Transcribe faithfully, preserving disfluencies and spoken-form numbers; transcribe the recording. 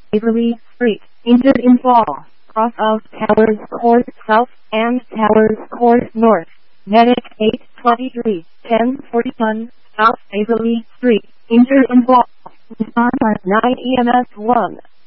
Waverly Street, injured in fall, cross of Towers Court South and Towers Court North. Medic eight twenty-three, ten forty-one, South Waverly Street, injured in fall. Respond at nine E M S one.